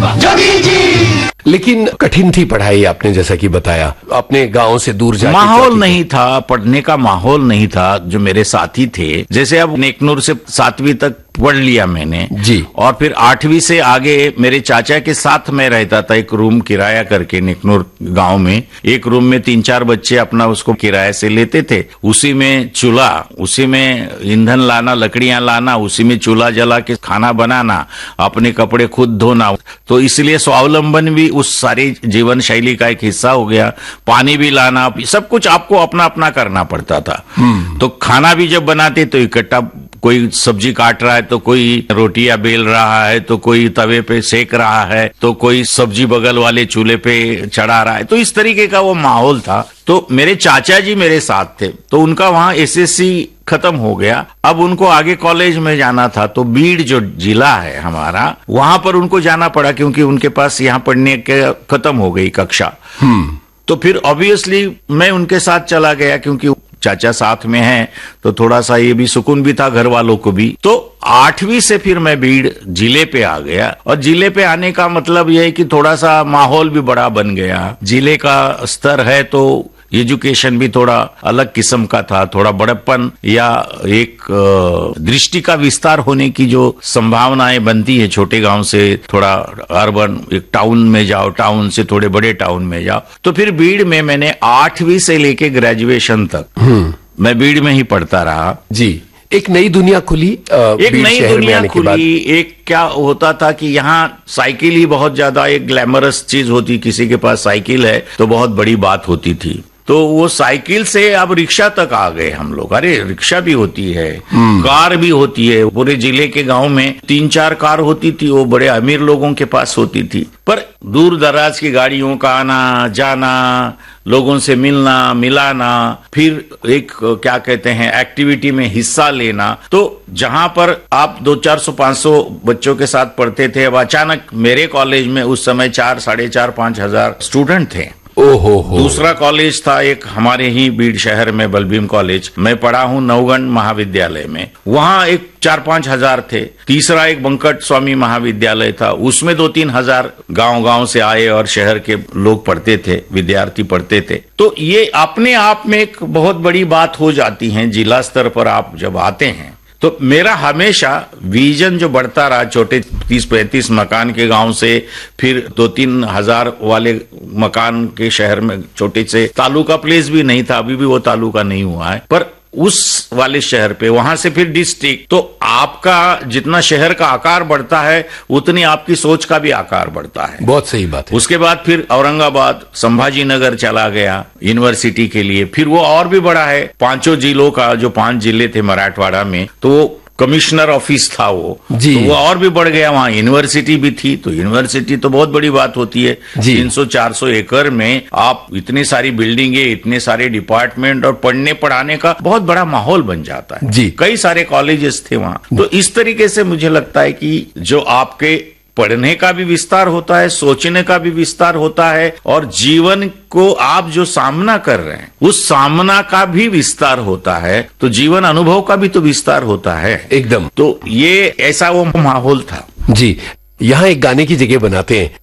जोगी जी। लेकिन कठिन थी पढ़ाई, आपने जैसा कि बताया, अपने गांव से दूर जाके। माहौल नहीं था, पढ़ने का माहौल नहीं था। जो मेरे साथी थे, जैसे अब नेकनूर से 7वीं तक पढ़ लिया मैंने जी, और फिर 8वीं से आगे मेरे चाचा के साथ मैं रहता था, एक रूम किराया करके नेकनूर गांव में। एक रूम में 3-4 बच्चे अपना उसको किराए से लेते थे। उसी में चूल्हा, उसी में ईंधन लाना, लकड़ियां लाना, उसी में चूल्हा जला के खाना बनाना, अपने कपड़े खुद धोना। तो इसलिए स्वावलंबन भी उस सारी जीवन शैली का एक हिस्सा हो गया। पानी भी लाना, सब कुछ आपको अपना अपना करना पड़ता था। तो खाना भी जब बनाते तो इकट्ठा, कोई सब्जी काट रहा है तो कोई रोटियां बेल रहा है, तो कोई तवे पे सेक रहा है, तो कोई सब्जी बगल वाले चूल्हे पे चढ़ा रहा है। तो इस तरीके का वो माहौल था। तो मेरे चाचा जी मेरे साथ थे, तो उनका वहां एसएससी खत्म हो गया। अब उनको आगे कॉलेज में जाना था, तो बीड़ जो जिला है हमारा, वहां पर उनको जाना पड़ा, क्योंकि उनके पास यहाँ पढ़ने के खत्म हो गई कक्षा। तो फिर ऑब्वियसली मैं उनके साथ चला गया, क्योंकि चाचा साथ में हैं, तो थोड़ा सा ये भी सुकून भी था घर वालों को भी। तो 8वीं से फिर मैं बीड़ जिले पे आ गया, और जिले पे आने का मतलब यह है कि थोड़ा सा माहौल भी बड़ा बन गया। जिले का स्तर है तो एजुकेशन भी थोड़ा अलग किस्म का था, थोड़ा बड़प्पन या एक दृष्टि का विस्तार होने की जो संभावनाएं बनती है। छोटे गांव से थोड़ा अर्बन एक टाउन में जाओ, टाउन से थोड़े बड़े टाउन में जाओ। तो फिर बीड़ में मैंने 8वीं से लेके ग्रेजुएशन तक मैं बीड़ में ही पढ़ता रहा जी। एक नई दुनिया खुली, एक नई दुनिया खुली। एक क्या होता था कि यहाँ साइकिल ही बहुत ज्यादा एक ग्लैमरस चीज होती, किसी के पास साइकिल है तो बहुत बड़ी बात होती थी। तो वो साइकिल से अब रिक्शा तक आ गए हम लोग। अरे रिक्शा भी होती है, कार भी होती है। पूरे जिले के गांव में 3-4 कार होती थी, वो बड़े अमीर लोगों के पास होती थी। पर दूर दराज की गाड़ियों का आना जाना, लोगों से मिलना मिलाना, फिर एक क्या कहते हैं एक्टिविटी में हिस्सा लेना। तो जहां पर आप 200-400-500 बच्चों के साथ पढ़ते थे, अब अचानक मेरे कॉलेज में उस समय 4-4.5 हजार स्टूडेंट थे। ओहो। दूसरा कॉलेज था एक हमारे ही बीड़ शहर में, बलभीम कॉलेज। मैं पढ़ा हूं नवगण महाविद्यालय में, वहां एक 4-5 हजार थे। तीसरा एक बंकट स्वामी महाविद्यालय था, उसमें 2-3 हजार गांव से आए और शहर के लोग पढ़ते थे, विद्यार्थी पढ़ते थे। तो ये अपने आप में एक बहुत बड़ी बात हो जाती है जिला स्तर पर आप जब आते हैं। तो मेरा हमेशा विजन जो बढ़ता रहा, छोटे 30-35 मकान के गांव से फिर 2-3 हजार वाले मकान के शहर में, छोटे से तालुका प्लेस भी नहीं था, अभी भी वो तालुका नहीं हुआ है, पर उस वाले शहर पे, वहां से फिर डिस्ट्रिक्ट। तो आपका जितना शहर का आकार बढ़ता है उतनी आपकी सोच का भी आकार बढ़ता है। बहुत सही बात है। उसके बाद फिर औरंगाबाद, संभाजी नगर चला गया यूनिवर्सिटी के लिए। फिर वो और भी बड़ा है, 5 जिलों का, जो 5 जिले थे मराठवाड़ा में, तो कमिश्नर ऑफिस था वो जी। तो वो और भी बढ़ गया, वहां यूनिवर्सिटी भी थी। तो यूनिवर्सिटी तो बहुत बड़ी बात होती है। 300-400 एकड़ में आप इतनी सारी बिल्डिंगे, इतने सारे डिपार्टमेंट और पढ़ने पढ़ाने का बहुत बड़ा माहौल बन जाता है जी। कई सारे कॉलेजेस थे वहां। तो इस तरीके से मुझे लगता है कि जो आपके पढ़ने का भी विस्तार होता है, सोचने का भी विस्तार होता है, और जीवन को आप जो सामना कर रहे हैं उस सामना का भी विस्तार होता है। तो जीवन अनुभव का भी तो विस्तार होता है एकदम। तो ये ऐसा वो माहौल था जी। यहाँ एक गाने की जगह बनाते हैं,